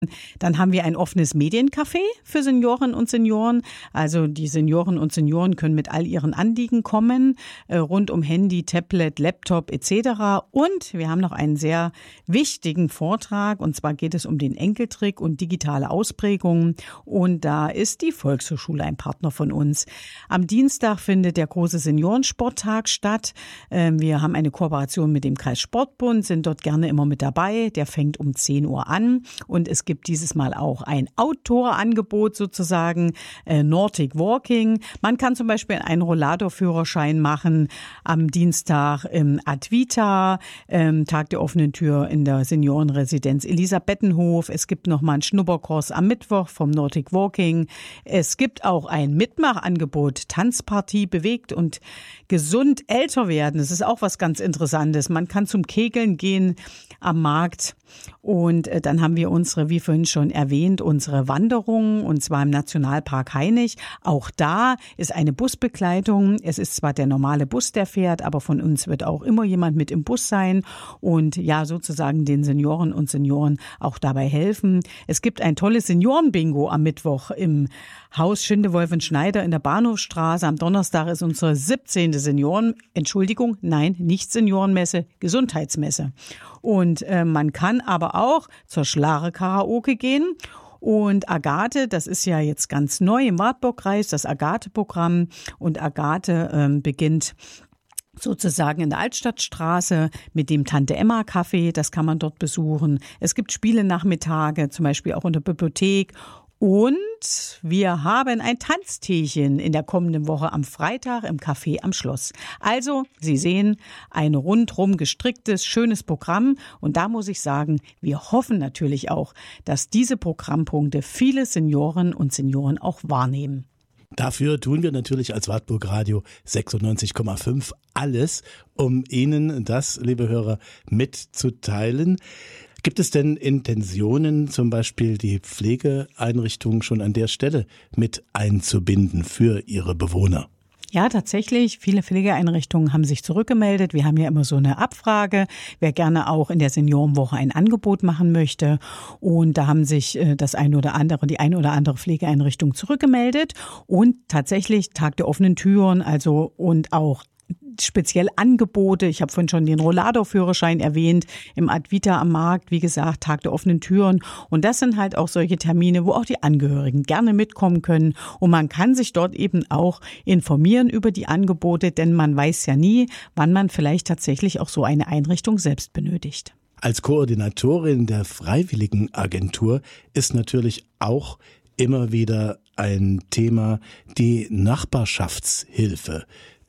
Dann haben wir ein offenes Mediencafé für Seniorinnen und Senioren. Also die Seniorinnen und Senioren können mit all ihren Anliegen kommen, rund um Handy, Tablet, Laptop etc. Und wir haben noch einen sehr wichtigen Vortrag, und zwar geht es um den Enkeltrick und digitale Ausprägungen. Und da ist die Volkshochschule ein Partner von uns. Am Dienstag findet der große Seniorensporttag statt. Wir haben eine Kooperation mit dem Kreissportbund, sind dort gerne immer mit dabei. Der fängt um 10 Uhr an und es gibt dieses Mal auch ein Outdoor-Angebot sozusagen, Nordic Walking. Man kann zum Beispiel einen Rollator-Führerschein machen am Dienstag im Advita, Tag der offenen Tür in der Seniorenresidenz Elisabethenhof. Es gibt nochmal einen Schnupperkurs am Mittwoch vom Nordic Walking. Es gibt auch ein Mitmachangebot, Tanzpartie bewegt und gesund älter werden. Das ist auch was ganz Interessantes. Man kann zum Kegeln gehen am Markt. Und dann haben wir unsere, wie vorhin schon erwähnt, unsere Wanderung, und zwar im Nationalpark Hainich. Auch da ist eine Busbegleitung. Es ist zwar der normale Bus, der fährt, aber von uns wird auch immer jemand mit im Bus sein und ja sozusagen den Senioren und Senioren auch dabei helfen. Es gibt ein tolles Seniorenbingo am Mittwoch im Haus Schinde-Wolfen-Schneider in der Bahnhofstraße. Am Donnerstag ist unsere 17. nicht Seniorenmesse, Gesundheitsmesse. Und man kann aber auch zur Schlare-Karaoke gehen. Und Agathe, das ist ja jetzt ganz neu im Wartburgkreis, das Agathe-Programm. Und Agathe beginnt sozusagen in der Altstadtstraße mit dem Tante-Emma-Café. Das kann man dort besuchen. Es gibt Spielenachmittage, zum Beispiel auch in der Bibliothek. Und wir haben ein Tanzteechen in der kommenden Woche am Freitag im Café am Schloss. Also, Sie sehen, ein rundrum gestricktes, schönes Programm. Und da muss ich sagen, wir hoffen natürlich auch, dass diese Programmpunkte viele Seniorinnen und Senioren auch wahrnehmen. Dafür tun wir natürlich als Wartburg Radio 96,5 alles, um Ihnen das, liebe Hörer, mitzuteilen. Gibt es denn Intentionen, zum Beispiel die Pflegeeinrichtungen schon an der Stelle mit einzubinden für ihre Bewohner? Ja, tatsächlich. Viele Pflegeeinrichtungen haben sich zurückgemeldet. Wir haben ja immer so eine Abfrage, wer gerne auch in der Seniorenwoche ein Angebot machen möchte. Und da haben sich die eine oder andere Pflegeeinrichtung zurückgemeldet. Und tatsächlich Tag der offenen Türen, also und auch speziell Angebote. Ich habe vorhin schon den Rollator-Führerschein erwähnt, im Advita am Markt, wie gesagt, Tag der offenen Türen. Und das sind halt auch solche Termine, wo auch die Angehörigen gerne mitkommen können. Und man kann sich dort eben auch informieren über die Angebote, denn man weiß ja nie, wann man vielleicht tatsächlich auch so eine Einrichtung selbst benötigt. Als Koordinatorin der Freiwilligenagentur ist natürlich auch immer wieder ein Thema die Nachbarschaftshilfe.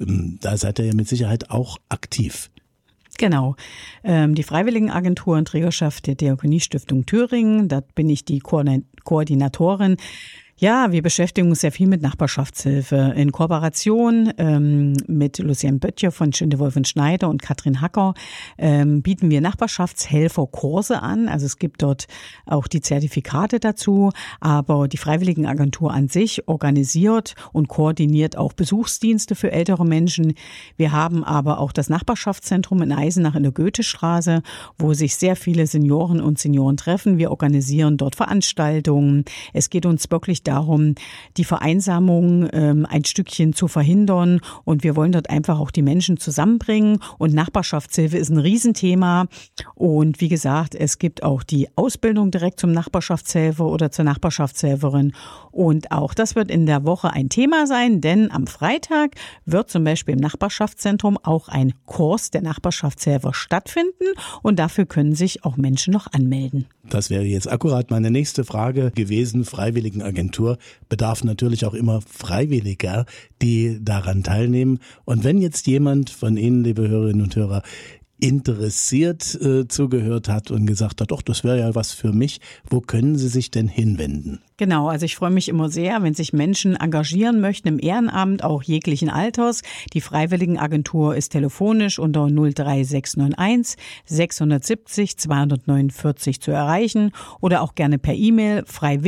Da seid ihr ja mit Sicherheit auch aktiv. Genau. Die Freiwilligenagentur und Trägerschaft der Diakoniestiftung Thüringen, da bin ich die Koordinatorin. Ja, wir beschäftigen uns sehr viel mit Nachbarschaftshilfe. In Kooperation mit Lucien Böttcher von Schinde-Wolfen-Schneider und Katrin Hacker bieten wir Nachbarschaftshelferkurse an. Also es gibt dort auch die Zertifikate dazu, aber die Freiwilligenagentur an sich organisiert und koordiniert auch Besuchsdienste für ältere Menschen. Wir haben aber auch das Nachbarschaftszentrum in Eisenach in der Goethestraße, wo sich sehr viele Senioren und Senioren treffen. Wir organisieren dort Veranstaltungen. Es geht uns wirklich darum, die Vereinsamung ein Stückchen zu verhindern, und wir wollen dort einfach auch die Menschen zusammenbringen, und Nachbarschaftshilfe ist ein Riesenthema. Und wie gesagt, es gibt auch die Ausbildung direkt zum Nachbarschaftshelfer oder zur Nachbarschaftshelferin, und auch das wird in der Woche ein Thema sein, denn am Freitag wird zum Beispiel im Nachbarschaftszentrum auch ein Kurs der Nachbarschaftshelfer stattfinden, und dafür können sich auch Menschen noch anmelden. Das wäre jetzt akkurat meine nächste Frage gewesen. Freiwilligenagentur bedarf natürlich auch immer Freiwilliger, die daran teilnehmen. Und wenn jetzt jemand von Ihnen, liebe Hörerinnen und Hörer, interessiert zugehört hat und gesagt hat, doch, das wäre ja was für mich, wo können Sie sich denn hinwenden? Genau, also ich freue mich immer sehr, wenn sich Menschen engagieren möchten im Ehrenamt, auch jeglichen Alters. Die Freiwilligenagentur ist telefonisch unter 03691 670 249 zu erreichen oder auch gerne per E-Mail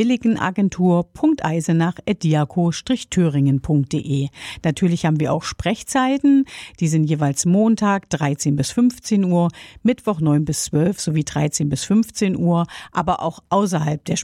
freiwilligenagentur.eisenach@diaco-thüringen.de. Natürlich haben wir auch Sprechzeiten, die sind jeweils Montag 13 bis 15 Uhr, Mittwoch 9 bis 12 sowie 13 bis 15 Uhr, aber auch außerhalb der